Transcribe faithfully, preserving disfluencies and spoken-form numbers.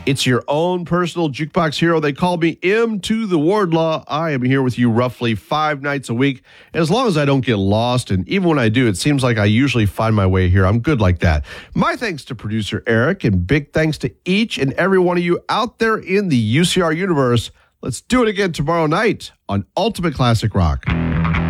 It's your own personal jukebox hero. They call me M to the Wardlaw. I am here with you roughly five nights a week, as long as I don't get lost. And even when I do, it seems like I usually find my way here. I'm good like that. My thanks to producer Eric, and big thanks to each and every one of you out there in the U C R universe. Let's do it again tomorrow night on Ultimate Classic Rock.